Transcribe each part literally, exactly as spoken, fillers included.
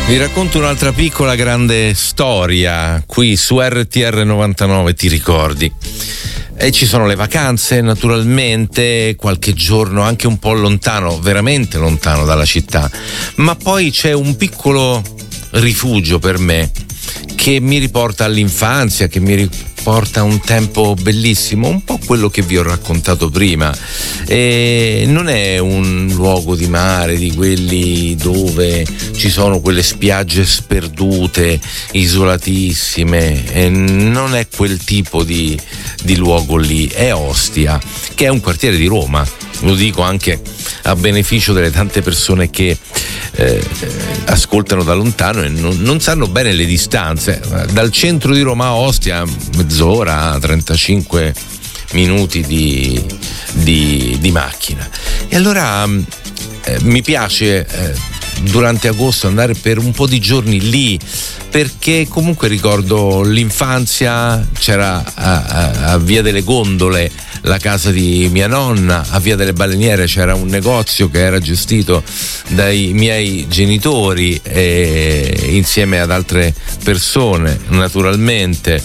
Vi racconto un'altra piccola grande storia qui su R T R novantanove, ti ricordi? E ci sono le vacanze, naturalmente, qualche giorno anche un po' lontano, veramente lontano dalla città, ma poi c'è un piccolo rifugio per me che mi riporta all'infanzia, che mi riporta a un tempo bellissimo, un po' quello che vi ho raccontato prima. E non è un luogo di mare di quelli dove ci sono quelle spiagge sperdute, isolatissime, e non è quel tipo di, di luogo lì. È Ostia, che è un quartiere di Roma. Lo dico anche a beneficio delle tante persone che eh, ascoltano da lontano e non, non sanno bene le distanze. Dal centro di Roma a Ostia, mezz'ora, trentacinque minuti di, di, di macchina. E allora eh, mi piace eh, durante agosto andare per un po' di giorni lì, perché comunque ricordo l'infanzia. C'era a, a, a Via delle Gondole la casa di mia nonna, a Via delle Baleniere c'era un negozio che era gestito dai miei genitori e, insieme ad altre persone naturalmente,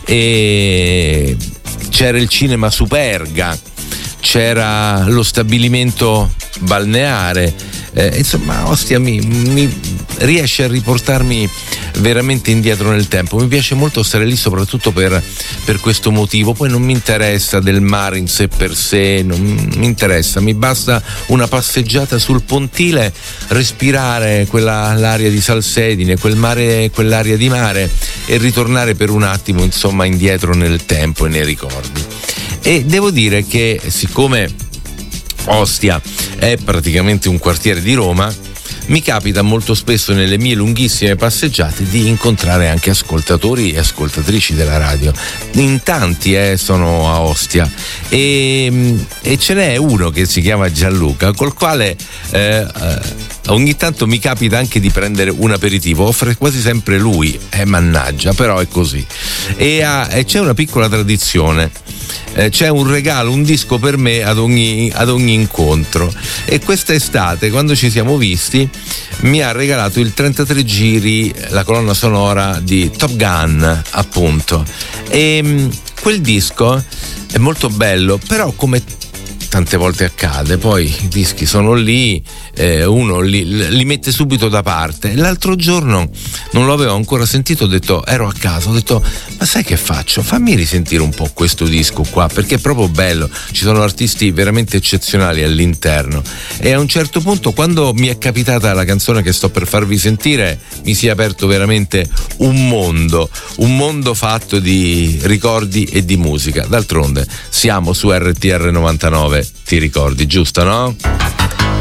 e c'era il cinema Superga, c'era lo stabilimento balneare, eh, insomma Ostia mi, mi riesce a riportarmi veramente indietro nel tempo. Mi piace molto stare lì soprattutto per, per questo motivo. Poi non mi interessa del mare in sé per sé, non mi interessa, mi basta una passeggiata sul pontile, respirare quella l'aria di salsedine, quel mare, quell'aria di mare, e ritornare per un attimo insomma indietro nel tempo e nei ricordi. E devo dire che siccome Ostia è praticamente un quartiere di Roma, mi capita molto spesso nelle mie lunghissime passeggiate di incontrare anche ascoltatori e ascoltatrici della radio. In tanti eh, sono a Ostia, e, e ce n'è uno che si chiama Gianluca, col quale eh, ogni tanto mi capita anche di prendere un aperitivo. Offre quasi sempre lui, eh, mannaggia, però è così. E, ha, e c'è una piccola tradizione. Eh, c'è un regalo, un disco per me ad ogni, ad ogni incontro, e quest'estate, quando ci siamo visti, mi ha regalato il trentatré giri, la colonna sonora di Top Gun, appunto. E mh, quel disco è molto bello, però come tante volte accade, poi i dischi sono lì, eh, uno li, li mette subito da parte. L'altro giorno non lo avevo ancora sentito, ho detto, ero a casa, ho detto, ma sai che faccio? Fammi risentire un po' questo disco qua, perché è proprio bello, ci sono artisti veramente eccezionali all'interno. E a un certo punto, quando mi è capitata la canzone che sto per farvi sentire, mi si è aperto veramente un mondo, un mondo fatto di ricordi e di musica. D'altronde siamo su R T R novantanove, ti ricordi, giusto, no?